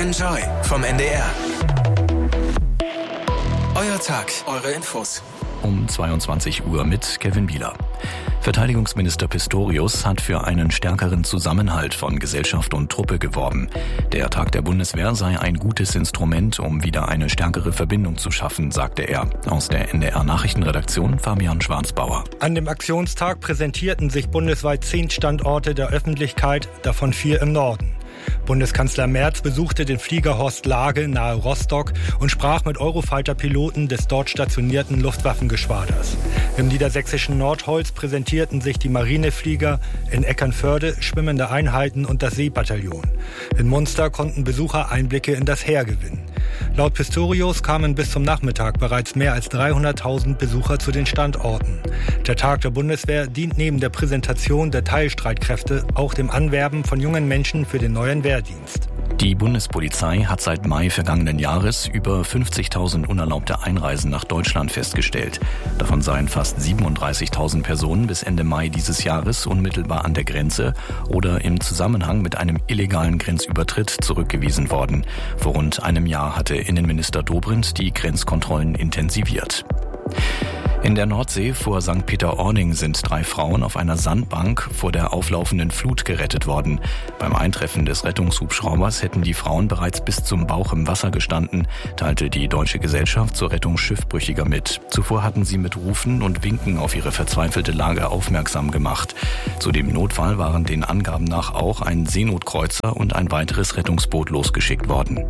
Enjoy vom NDR. Euer Tag, eure Infos. Um 22 Uhr mit Kevin Bieler. Verteidigungsminister Pistorius hat für einen stärkeren Zusammenhalt von Gesellschaft und Truppe geworben. Der Tag der Bundeswehr sei ein gutes Instrument, um wieder eine stärkere Verbindung zu schaffen, sagte er. Aus der NDR-Nachrichtenredaktion Fabian Schwarzbauer. An dem Aktionstag präsentierten sich bundesweit 10 Standorte der Öffentlichkeit, davon 4 im Norden. Bundeskanzler Merz besuchte den Flieger Horst Lage nahe Rostock und sprach mit Eurofighter-Piloten des dort stationierten Luftwaffengeschwaders. Im niedersächsischen Nordholz präsentierten sich die Marineflieger, in Eckernförde schwimmende Einheiten und das Seebataillon. In Munster konnten Besucher Einblicke in das Heer gewinnen. Laut Pistorius kamen bis zum Nachmittag bereits mehr als 300.000 Besucher zu den Standorten. Der Tag der Bundeswehr dient neben der Präsentation der Teilstreitkräfte auch dem Anwerben von jungen Menschen für den neuen Wehrdienst. Die Bundespolizei hat seit Mai vergangenen Jahres über 50.000 unerlaubte Einreisen nach Deutschland festgestellt. Davon seien fast 37.000 Personen bis Ende Mai dieses Jahres unmittelbar an der Grenze oder im Zusammenhang mit einem illegalen Grenzübertritt zurückgewiesen worden. Vor rund einem Jahr hatte Innenminister Dobrindt die Grenzkontrollen intensiviert. In der Nordsee vor St. Peter-Ording sind 3 Frauen auf einer Sandbank vor der auflaufenden Flut gerettet worden. Beim Eintreffen des Rettungshubschraubers hätten die Frauen bereits bis zum Bauch im Wasser gestanden, teilte die Deutsche Gesellschaft zur Rettung Schiffbrüchiger mit. Zuvor hatten sie mit Rufen und Winken auf ihre verzweifelte Lage aufmerksam gemacht. Zu dem Notfall waren den Angaben nach auch ein Seenotkreuzer und ein weiteres Rettungsboot losgeschickt worden.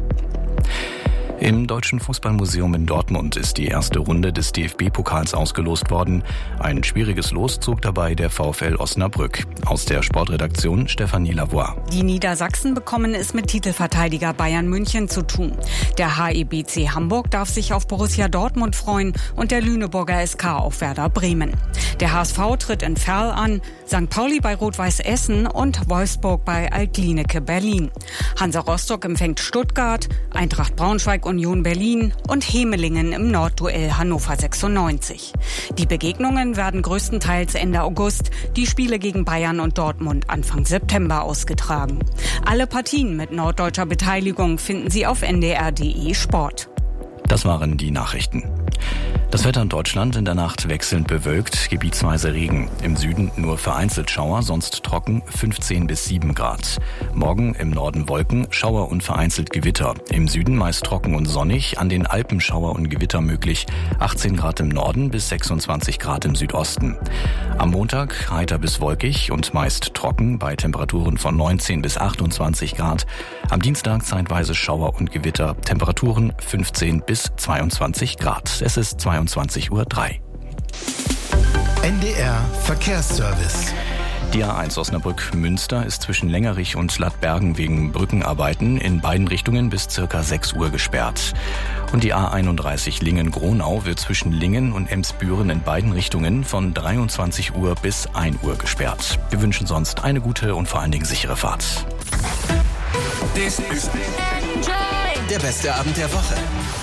Im Deutschen Fußballmuseum in Dortmund ist die erste Runde des DFB-Pokals ausgelost worden. Ein schwieriges Los zog dabei der VfL Osnabrück. Aus der Sportredaktion Stefanie Lavoie. Die Niedersachsen bekommen es mit Titelverteidiger Bayern München zu tun. Der HEBC Hamburg darf sich auf Borussia Dortmund freuen und der Lüneburger SK auf Werder Bremen. Der HSV tritt in Verl an, St. Pauli bei Rot-Weiß Essen und Wolfsburg bei Altlineke Berlin. Hansa Rostock empfängt Stuttgart, Eintracht Braunschweig Union Berlin und Hemelingen im Nordduell Hannover 96. Die Begegnungen werden größtenteils Ende August, die Spiele gegen Bayern und Dortmund Anfang September ausgetragen. Alle Partien mit norddeutscher Beteiligung finden Sie auf ndr.de Sport. Das waren die Nachrichten. Das Wetter in Deutschland in der Nacht wechselnd bewölkt, gebietsweise Regen. Im Süden nur vereinzelt Schauer, sonst trocken 15 bis 7 Grad. Morgen im Norden Wolken, Schauer und vereinzelt Gewitter. Im Süden meist trocken und sonnig, an den Alpen Schauer und Gewitter möglich. 18 Grad im Norden bis 26 Grad im Südosten. Am Montag heiter bis wolkig und meist trocken bei Temperaturen von 19 bis 28 Grad. Am Dienstag zeitweise Schauer und Gewitter, Temperaturen 15 bis 22 Grad. Es ist 22:03 Uhr. NDR Verkehrsservice. Die A1 Osnabrück-Münster ist zwischen Längerich und Lattbergen wegen Brückenarbeiten in beiden Richtungen bis ca. 6 Uhr gesperrt. Und die A31 Lingen-Gronau wird zwischen Lingen und Emsbüren in beiden Richtungen von 23 Uhr bis 1 Uhr gesperrt. Wir wünschen sonst eine gute und vor allen Dingen sichere Fahrt. Das ist der beste Abend der Woche.